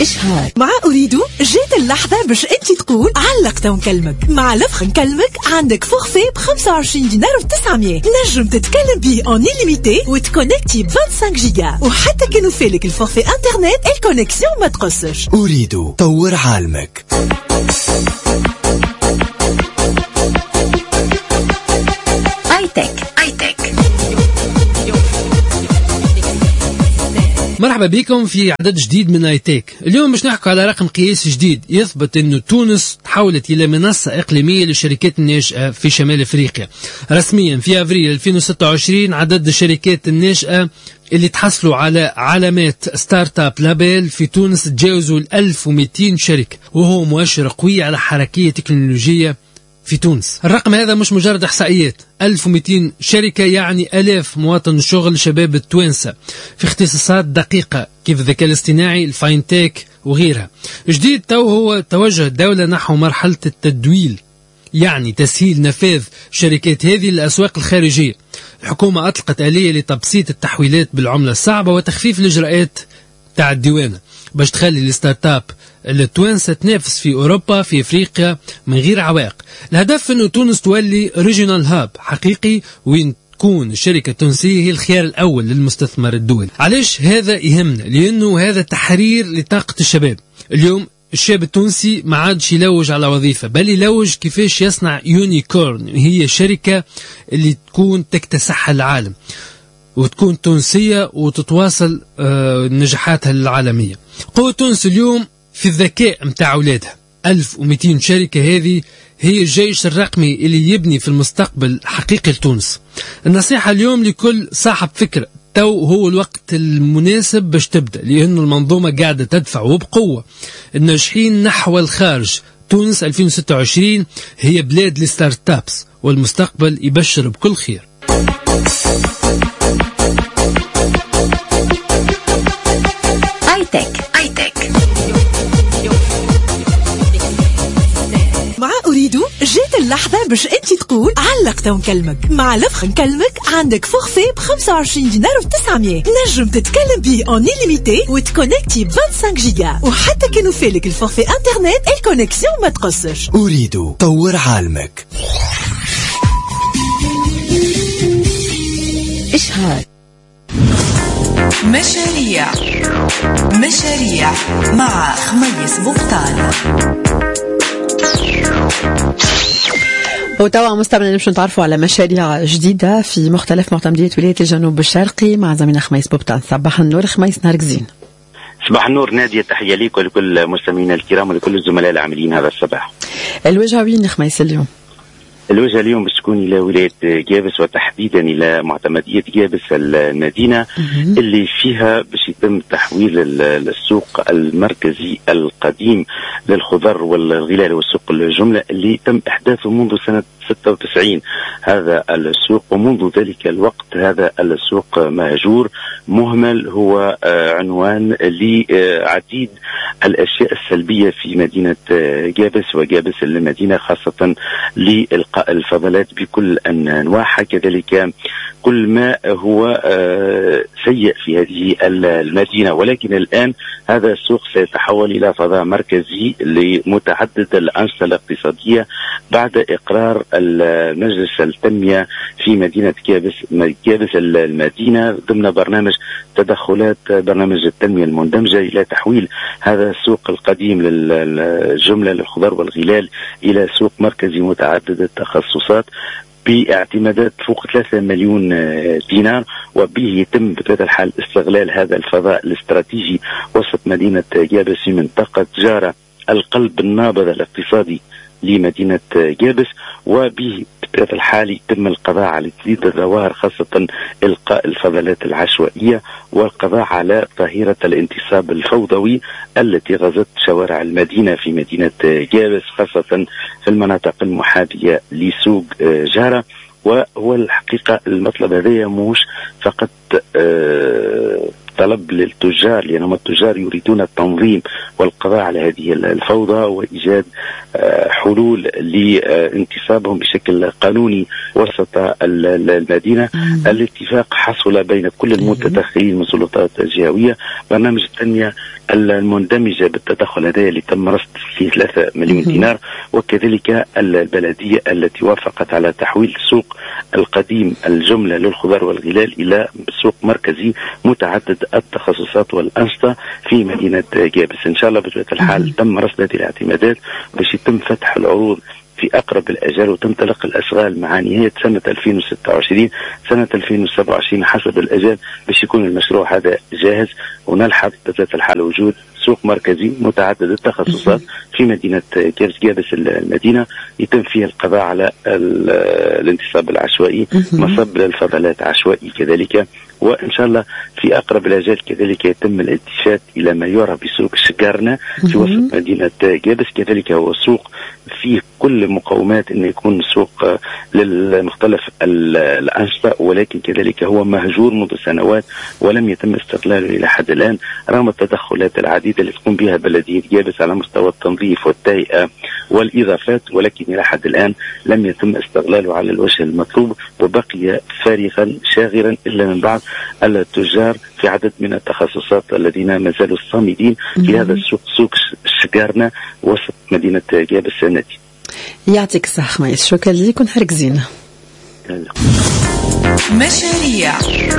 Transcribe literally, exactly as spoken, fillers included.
إشهار مع أريدو. جيت اللحظة باش أنت تقول علقت ونكلمك. مع لفخ نكلمك عندك فورفي بخمسة وعشرين دينار وتسعمية، نجم تتكلم بيه اون إليميتي وتكونكتي ب خمسة وعشرين جيجا، وحتى كي نوفيلك الفورفي انترنت الكونيكسيون ما تقصش. أريدو طور عالمك. مرحبا بكم في عدد جديد من ايتيك. اليوم باش نحكي على رقم قياسي جديد يثبت انه تونس تحولت الى منصة اقليمية للشركات الناشئة في شمال افريقيا. رسميا في افريل ألفين وستة وعشرين عدد الشركات الناشئة اللي تحصلوا على علامات ستارت اب لابيل في تونس تجاوزوا ألف ومئتين شركة، وهو مؤشر قوي على حركية تكنولوجية في تونس. الرقم هذا مش مجرد إحصائيات، ألف ومئتين شركة يعني ألاف مواطن شغل شباب التوانسة في اختصاصات دقيقة كيف الذكاء الاصطناعي، الفاينتيك وغيرها. جديد تو هو توجه الدولة نحو مرحلة التدويل، يعني تسهيل نفاذ شركات هذه للأسواق الخارجية. الحكومة أطلقت آلية لتبسيط التحويلات بالعملة الصعبة وتخفيف الإجراءات تاع الديوانة باش تخلي الستارت اب التوانسة تنافس في أوروبا في إفريقيا من غير عوائق. الهدف أنه تونس تولي ريجيونال هاب حقيقي وين تكون الشركة التونسية هي الخيار الأول للمستثمر الدولي. علاش هذا يهمنا؟ لأنه هذا تحرير لطاقة الشباب. اليوم الشاب التونسي ما عادش يلوج على وظيفة، بل يلوج كيفاش يصنع يونيكورن، هي شركة اللي تكون تكتسح العالم وتكون تونسية وتتواصل نجاحاتها العالمية. قوة تونس اليوم في الذكاء متاع أولادها. ألف ومئتين شركة هذه هي الجيش الرقمي اللي يبني في المستقبل حقيقي لتونس. النصيحة اليوم لكل صاحب فكرة، تو هو الوقت المناسب باش تبدأ، لأنه المنظومة قاعدة تدفع وبقوة الناجحين نحو الخارج. تونس ألفين وستة وعشرين هي بلاد الستارت ابس، والمستقبل يبشر بكل خير. مع أريدو. جيت اللحظة باش أنت تقول علقت ونكلمك. مع لفخ نكلمك عندك فورفي بخمسة وعشرين دينار وتسعمية، نجم تتكلم بيه اون إليميتي وتكونكتي ب خمسة وعشرين جيجا، وحتى كي نوفيلك الفورفي انترنت الكونيكسيون ما تقصش. أريدو طور عالمك. إشهار مشاريع مشاريع مع خميس بوقتان. وتوا مستمعين باش نتعرفوا على مشاريع جديدة في مختلف معتمديات ولاية الجنوب الشرقي مع زميلنا خميس بوبتان. صباح النور خميس، نهارك زين. صباح النور نادية، تحية ليك ولكل مستمعينا الكرام ولكل الزملاء العاملين هذا الصباح. الوجهة وين خميس اليوم؟ الوجهة اليوم باش تكون إلى ولاية جابس وتحديدا إلى معتمدية جابس المدينة اللي فيها باش يتم تحويل السوق المركزي القديم للخضر والغلال والسوق الجملة اللي تم إحداثه منذ سنة ستة وتسعين. هذا السوق ومنذ ذلك الوقت هذا السوق مهجور مهمل، هو عنوان لعديد الأشياء السلبية في مدينة جابس وجابس المدينة، خاصة لإلقاء الفضلات بكل أنواعها، كذلك كل ما هو سيء في هذه المدينة. ولكن الآن هذا السوق سيتحول إلى فضاء مركزي لمتعدد الأنشطة الاقتصادية بعد إقرار المجلس التنمية في مدينة جابس جابس المدينة ضمن برنامج تدخلات برنامج التنمية المندمجة إلى تحويل هذا السوق القديم للجملة للخضار والغلال إلى سوق مركزي متعدد التخصصات باعتمادات فوق ثلاثة مليون دينار، وبه يتم بطبيعة الحال استغلال هذا الفضاء الاستراتيجي وسط مدينة جابس في منطقة جارة القلب النابض الاقتصادي لمدينة جابس، وبه بطبيعة الحال يتم القضاء على تزيد الظواهر، خاصة إلقاء الفضلات العشوائية والقضاء على ظاهرة الانتصاب الفوضوي التي غزت شوارع المدينة في مدينة جابس، خاصة في المناطق المحاذية لسوق جارة. وهو الحقيقة المطلب هذا موش فقط آه طلب للتجار، لأنهم التجار يريدون التنظيم والقضاء على هذه الفوضى وإيجاد حلول لانتصابهم بشكل قانوني وسط المدينة. الاتفاق حصل بين كل المتدخلين من السلطات الجهوية. برنامج التنمية المندمجة بالتدخل هذا اللي تم رصد فيه ثلاثة مليون دينار، وكذلك البلدية التي وافقت على تحويل سوق القديم الجملة للخضار والغلال إلى سوق مركزي متعدد التخصصات والأنشطة في مدينة جابس. إن شاء الله بطبيعة الحال تم رصد هذه الاعتمادات باش يتم فتح العروض في أقرب الأجال، وتنطلق الأشغال مع نهاية سنة ألفين وستة وعشرين سنة ألفين وسبعة وعشرين حسب الأجال باش يكون المشروع هذا جاهز، ونلحظ بطبيعة الحال وجود سوق مركزي متعدد التخصصات في مدينة جابس. جابس المدينة يتم فيها القضاء على الانتصاب العشوائي، مصب للفضلات عشوائي كذلك، وإن شاء الله في أقرب الأجال كذلك يتم الالتفات إلى ما يعرف بسوق شقارنا في وسط مدينة جابس. كذلك هو سوق فيه كل مقومات أن يكون سوق للمختلف الأنشطة، ولكن كذلك هو مهجور منذ سنوات ولم يتم استغلاله إلى حد الآن رغم التدخلات العديدة اللي تقوم بها بلدية جابس على مستوى التنظيف والتهيئة والإضافات، ولكن إلى حد الآن لم يتم استغلاله على الوجه المطلوب، وبقي فارغا شاغرا إلا من بعض التجار في عدد من التخصصات الذين ما زالوا صامدين في هذا السوق، سوق شقارنا وسط مدينة جابس النادي. يعطيك الصحة خميس، شكرا لك ونهارك زين. مشاريع